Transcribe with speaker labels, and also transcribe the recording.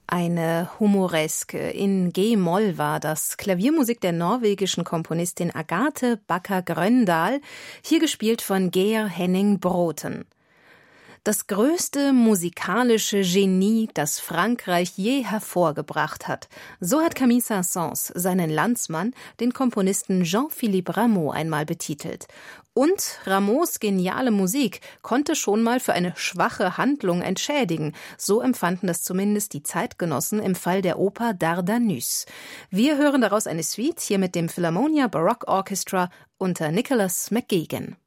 Speaker 1: Eine Humoreske in G-Moll war das. Klaviermusik der norwegischen Komponistin Agathe Bakker-Grøndahl, hier gespielt von Geir Henning Broten. Das größte musikalische Genie, das Frankreich je hervorgebracht hat. So hat Camille Saint-Saëns seinen Landsmann, den Komponisten Jean-Philippe Rameau, einmal betitelt. Und Rameaus geniale Musik konnte schon mal für eine schwache Handlung entschädigen. So empfanden das zumindest die Zeitgenossen im Fall der Oper Dardanus. Wir hören daraus eine Suite, hier mit dem Philharmonia Baroque Orchestra unter Nicholas McGuigan.